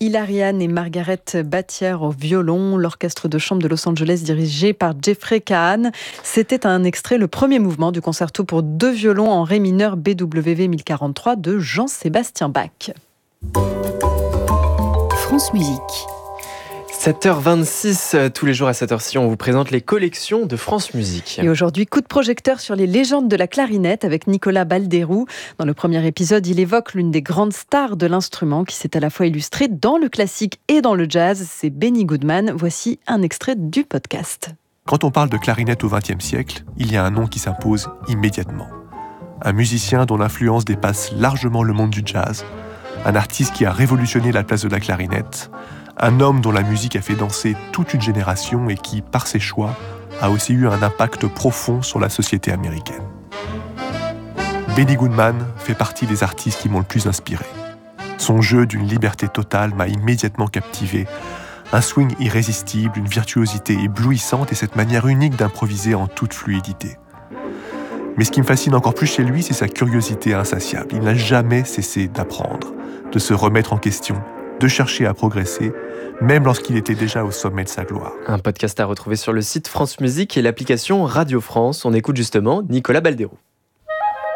Hilary Hahn et Margaret Battier au violon, l'orchestre de chambre de Los Angeles dirigé par Jeffrey Kahn. C'était un extrait, le premier mouvement du concerto pour 2 violons en ré mineur BWV 1043 de Jean-Sébastien Bach. France Musique. 7h26, tous les jours à cette heure-ci, on vous présente les collections de France Musique. Et aujourd'hui, coup de projecteur sur les légendes de la clarinette avec Nicolas Balderoux. Dans le premier épisode, il évoque l'une des grandes stars de l'instrument qui s'est à la fois illustrée dans le classique et dans le jazz. C'est Benny Goodman. Voici un extrait du podcast. Quand on parle de clarinette au XXe siècle, il y a un nom qui s'impose immédiatement. Un musicien dont l'influence dépasse largement le monde du jazz, un artiste qui a révolutionné la place de la clarinette, un homme dont la musique a fait danser toute une génération et qui, par ses choix, a aussi eu un impact profond sur la société américaine. Benny Goodman fait partie des artistes qui m'ont le plus inspiré. Son jeu d'une liberté totale m'a immédiatement captivé. Un swing irrésistible, une virtuosité éblouissante et cette manière unique d'improviser en toute fluidité. Mais ce qui me fascine encore plus chez lui, c'est sa curiosité insatiable. Il n'a jamais cessé d'apprendre, de se remettre en question, de chercher à progresser, même lorsqu'il était déjà au sommet de sa gloire. Un podcast à retrouver sur le site France Musique et l'application Radio France. On écoute justement Nicolas Balderoux.